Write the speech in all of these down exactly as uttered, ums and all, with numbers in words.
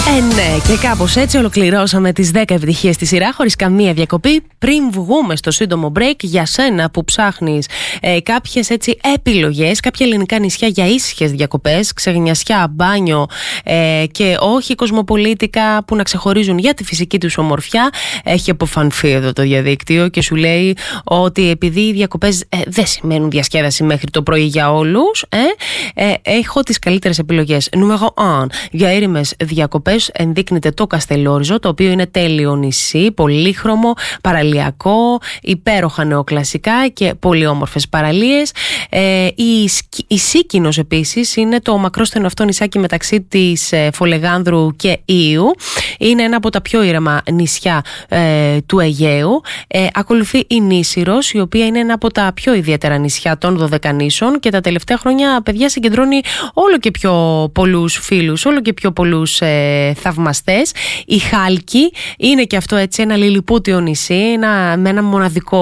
Ε, ναι, και κάπως έτσι ολοκληρώσαμε τις δέκα επιτυχίες στη σειρά χωρίς καμία διακοπή. Πριν βγούμε στο σύντομο break, για σένα που ψάχνεις ε, κάποιες έτσι επιλογές, κάποια ελληνικά νησιά για ήσυχες διακοπές, ξενιασιά, μπάνιο ε, και όχι κοσμοπολίτικα που να ξεχωρίζουν για τη φυσική τους ομορφιά, έχει αποφανθεί εδώ το διαδίκτυο και σου λέει ότι επειδή οι διακοπές ε, δεν σημαίνουν διασκέδαση μέχρι το πρωί για όλους, ε, ε, έχω τις καλύτερες επιλογές. Νούμερο ένα, για ήρεμες διακοπές ενδείκνυται το Καστελόριζο, το οποίο είναι τέλειο νησί, πολύχρωμο, παραλιακό, υπέροχα νεοκλασικά και πολύ όμορφες παραλίες. Ε, η, η Σίκινος επίσης είναι το μακρόστενο αυτό νησάκι μεταξύ της ε, Φολεγάνδρου και Ήου. Είναι ένα από τα πιο ήρεμα νησιά ε, του Αιγαίου. Ε, ακολουθεί η Νήσυρος, η οποία είναι ένα από τα πιο ιδιαίτερα νησιά των Δωδεκανήσων και τα τελευταία χρόνια, παιδιά, συγκεντρώνει όλο και πιο πολλούς φίλους, όλο και πιο πολλούς ε, θαυμαστές. Η Χάλκη είναι και αυτό έτσι ένα λιλιπούτιο νησί, ένα, με ένα μοναδικό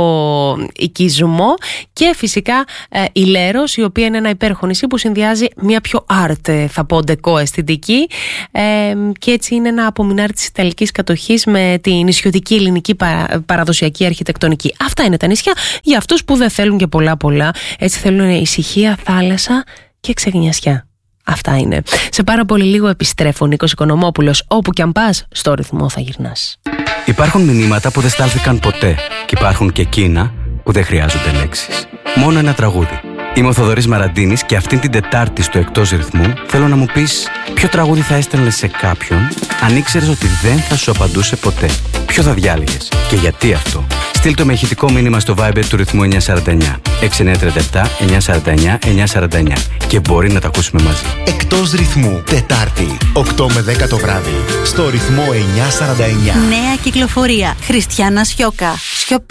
οικισμό, και φυσικά ε, η Λέρος, η οποία είναι ένα υπέροχο νησί που συνδυάζει μια πιο art, θα πω, ντεκό αισθητική, ε, και έτσι είναι ένα απομεινάρι της Ιταλικής κατοχής με τη νησιωτική ελληνική παρα, παραδοσιακή αρχιτεκτονική. Αυτά είναι τα νησιά για αυτούς που δεν θέλουν και πολλά πολλά, έτσι θέλουν ησυχία, θάλασσα και ξεγνιασιά. Αυτά είναι. Σε πάρα πολύ λίγο επιστρέφω, Νίκος Οικονομόπουλος. Όπου κι αν πας, στο ρυθμό θα γυρνάς. Υπάρχουν μηνύματα που δεν στάλθηκαν ποτέ και υπάρχουν και εκείνα που δεν χρειάζονται λέξεις. Μόνο ένα τραγούδι. Είμαι ο Θοδωρής Μαραντίνης και αυτήν την Τετάρτη στο Εκτός Ρυθμού θέλω να μου πεις ποιο τραγούδι θα έστελνες σε κάποιον αν ήξερες ότι δεν θα σου απαντούσε ποτέ. Ποιο θα διάλεγες και γιατί αυτό? Στείλ το με ηχητικό μήνυμα στο Viber του ρυθμού εννιά σαράντα εννιά έξι εννιά τριάντα επτά εννιά σαράντα εννιά εννιά σαράντα εννιά και μπορεί να τα ακούσουμε μαζί. Εκτός Ρυθμού, Τετάρτη, οκτώ με δέκα το βράδυ, στο ρυθμό εννιά σαράντα εννιά. Νέα κυκλοφορία. Χριστιάνα Σιώκα.